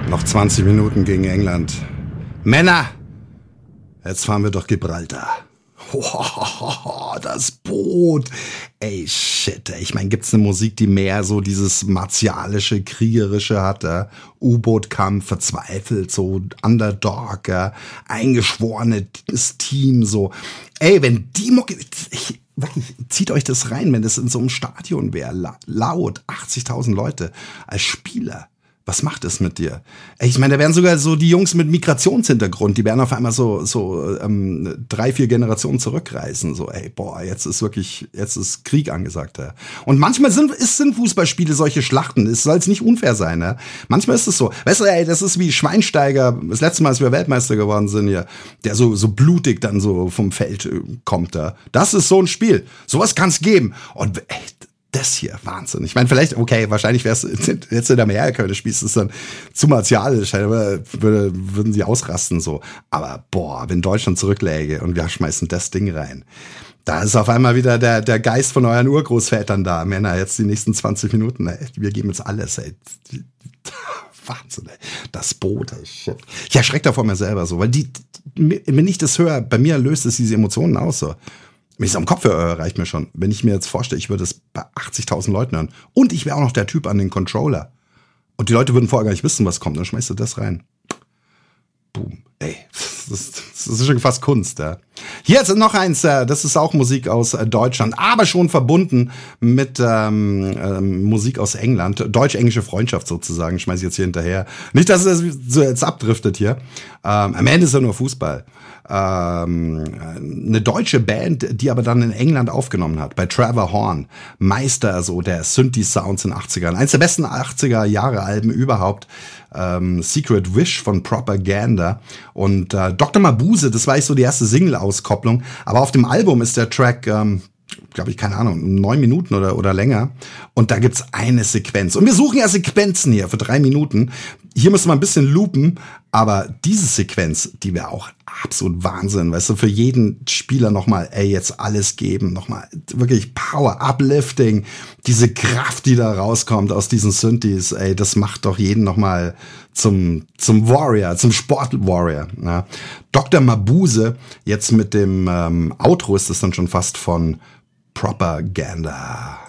Noch 20 Minuten gegen England. Männer, jetzt fahren wir durch Gibraltar. Das Boot. Ey, shit. Ich meine, gibt's eine Musik, die mehr so dieses martialische, kriegerische hat? U-Boot-Kampf, verzweifelt, so Underdog, eingeschworenes Team, so. Ey, wenn die Mucke... Wirklich, zieht euch das rein, wenn das in so einem Stadion wäre, laut, 80.000 Leute als Spieler. Was macht es mit dir? Ich meine, da wären sogar so die Jungs mit Migrationshintergrund, die werden auf einmal so 3-4 Generationen zurückreisen. So, ey, boah, jetzt ist Krieg angesagt. Ja. Und manchmal sind Fußballspiele solche Schlachten. Es soll nicht unfair sein. Ja. Manchmal ist es so. Weißt du, ey, das ist wie Schweinsteiger, das letzte Mal, als wir Weltmeister geworden sind hier, der so blutig dann so vom Feld kommt da. Das ist so ein Spiel. Sowas kann's geben. Und ey, das hier, Wahnsinn. Ich meine, vielleicht, okay, wahrscheinlich wär's jetzt in Amerika, wenn du spielst, ist dann zu martialisch, würden sie ausrasten so. Aber boah, wenn Deutschland zurückläge und wir schmeißen das Ding rein, da ist auf einmal wieder der Geist von euren Urgroßvätern da. Männer, jetzt die nächsten 20 Minuten, ey, wir geben jetzt alles, ey. Wahnsinn, ey. Das Boot, ey, shit. Ich erschrecke da vor mir selber so, weil wenn ich das höre, bei mir löst es diese Emotionen aus so. Wenn ich es am Kopf höre, reicht mir schon. Wenn ich mir jetzt vorstelle, ich würde es bei 80.000 Leuten hören und ich wäre auch noch der Typ an den Controller und die Leute würden vorher gar nicht wissen, was kommt, dann schmeißt du das rein. Boom. Ey, das ist schon fast Kunst. Ja. Hier ist noch eins, das ist auch Musik aus Deutschland, aber schon verbunden mit Musik aus England. Deutsch-englische Freundschaft sozusagen, schmeiß ich jetzt hier hinterher. Nicht, dass es so jetzt abdriftet hier. Am Ende ist ja nur Fußball. Eine deutsche Band, die aber dann in England aufgenommen hat, bei Trevor Horn, Meister so der Synthi-Sounds in den 80ern, eins der besten 80er-Jahre-Alben überhaupt, Secret Wish von Propaganda und Dr. Mabuse, das war so die erste Single-Auskopplung, aber auf dem Album ist der Track, glaube ich, keine Ahnung, 9 Minuten oder länger. Und da gibt's eine Sequenz. Und wir suchen ja Sequenzen hier für 3 Minuten. Hier müssen wir ein bisschen loopen, aber diese Sequenz, die wäre auch absolut Wahnsinn. Weißt du, für jeden Spieler nochmal, ey, jetzt alles geben, nochmal wirklich Power, Uplifting, diese Kraft, die da rauskommt aus diesen Synthes, ey, das macht doch jeden nochmal zum Warrior, zum Sport-Warrior. Ja. Dr. Mabuse, jetzt mit dem Outro ist es dann schon fast von Propaganda.